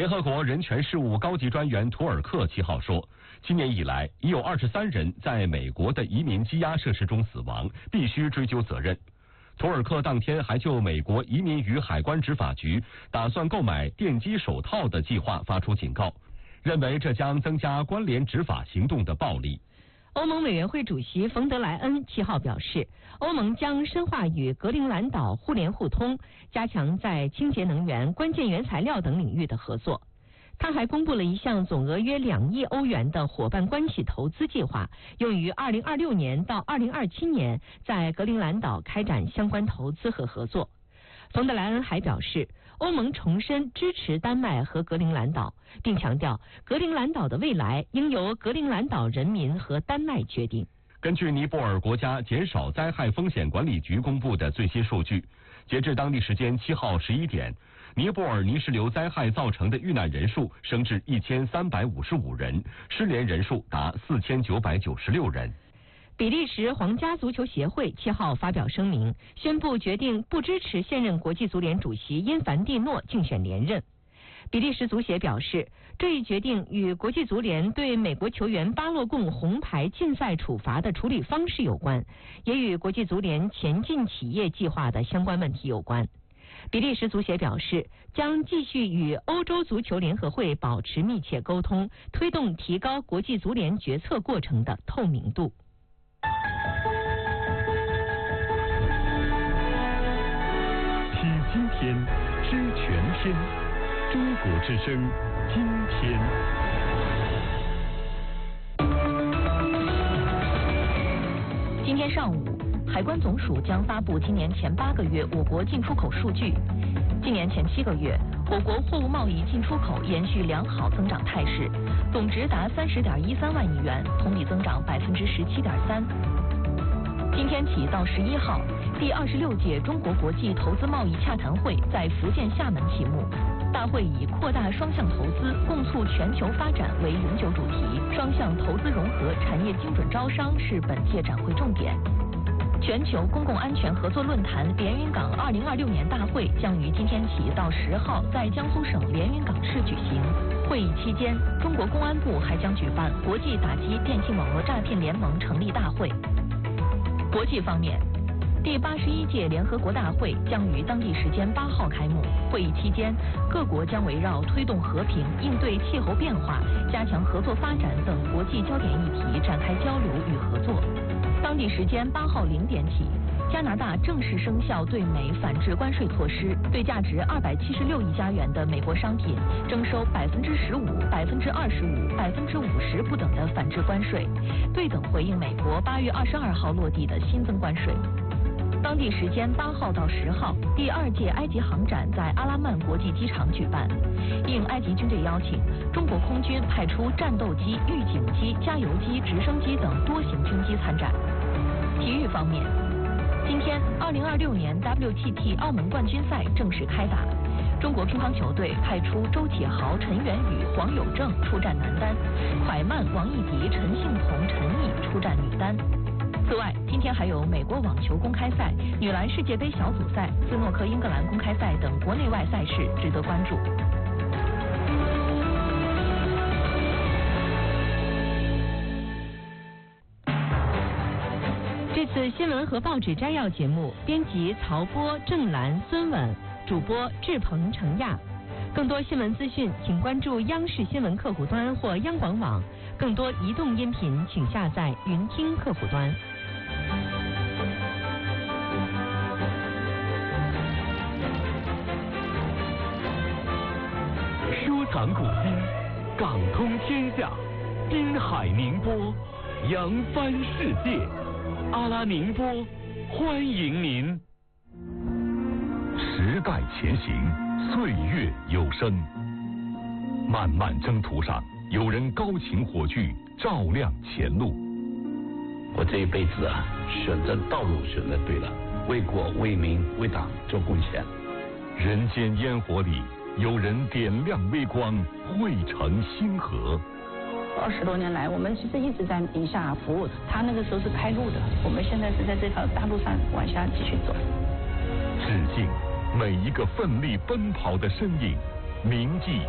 联合国人权事务高级专员图尔克7号说，今年以来已有23人在美国的移民羁押设施中死亡，必须追究责任。图尔克当天还就美国移民与海关执法局打算购买电击手套的计划发出警告，认为这将增加关联执法行动的暴力。 欧盟委员会主席冯德莱恩7号表示，欧盟将深化与格陵兰岛互联互通，加强在清洁能源、关键原材料等领域的合作。他还公布了一项总额约2亿欧元的伙伴关系投资计划，用于2026年到2027年在格陵兰岛开展相关投资和合作。冯德莱恩还表示，欧盟重申支持丹麦和格陵兰岛，并强调格陵兰岛的未来应由格陵兰岛人民和丹麦决定。 根据尼泊尔国家减少灾害风险管理局公布的最新数据，截至当地时间7号11点，尼泊尔泥石流灾害造成的遇难人数升至1355人，失联人数达4996人。 比利时皇家足球协会7号发表声明，宣布决定不支持现任国际足联主席因凡蒂诺竞选连任。比利时足协表示，这一决定与国际足联对美国球员巴洛贡红牌禁赛处罚的处理方式有关，也与国际足联前进企业计划的相关问题有关。比利时足协表示，将继续与欧洲足球联合会保持密切沟通，推动提高国际足联决策过程的透明度。 体今天，知全天。中国之声，今天。 今天上午，海关总署将发布今年前8个月我国进出口数据。今年前7个月，我国货物贸易进出口延续良好增长态势，总值达30.13万亿元，同比增长17.3%。今天起到11号，第26届中国国际投资贸易洽谈会在福建厦门启幕。大会以扩大双向投资，共促全球发展为永久主题，双向投资融合、产业精准招商是本届展会重点。全球公共安全合作论坛连云港2026年大会将于今天起到10号在江苏省连云港市举行。会议期间，中国公安部还将举办国际打击电信网络诈骗联盟成立大会。国际方面，第81届联合国大会将于当地时间8号开幕。会议期间，各国将围绕推动和平、应对气候变化、加强合作发展等国际焦点议题展开交流与合作。当地时间8号0点起，加拿大正式生效对美反制关税措施，对价值276亿加元的美国商品征收15%、25%、50%不等的反制关税，对等回应美国8月22号落地的新增关税。当地时间8号到10号，第2届埃及航展在阿拉曼国际机场举办。应埃及军队邀请，中国空军派出战斗机、预警机、加油机、直升机等多型军机参展。体育方面，今天2026年 WTT 澳门冠军赛正式开打。中国乒乓球队派出周启豪、陈元宇、黄有正出战男单，蒯曼、王艺迪、陈幸同、陈毅出战女单。此外，今天还有美国网球公开赛、女篮世界杯小组赛、斯诺克英格兰公开赛等国内外赛事值得关注。 这次新闻和报纸摘要节目，编辑曹波、郑兰、孙稳，主播志鹏、程亚。更多新闻资讯，请关注央视新闻客户端或央广网。更多移动音频，请下载云听客户端。 收藏古今，港通天下，滨海宁波，扬帆世界。阿拉宁波，欢迎您。时代前行，岁月有声。漫漫征途上，有人高擎火炬，照亮前路。 我这一辈子啊，选择道路选择对了，为国为民为党做贡献。 人间烟火里，有人点亮微光，汇成星河。 20多年来，我们其实一直在宁夏服务。他那个时候是开路的，我们现在是在这条大路上往下继续走。 致敬每一个奋力奔跑的身影，铭记